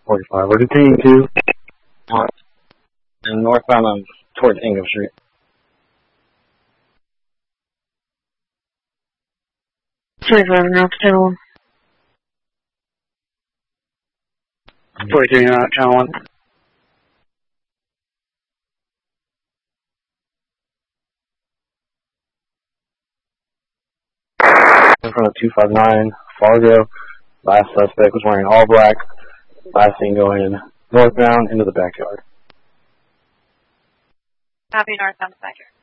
45. We're continuing to and northbound on towards Ingham Street. North Channel 1. 43 Channel 1. In front of 259 Fargo. Last suspect was wearing all black. Last seen going northbound into the backyard. Copy, northbound to backyard.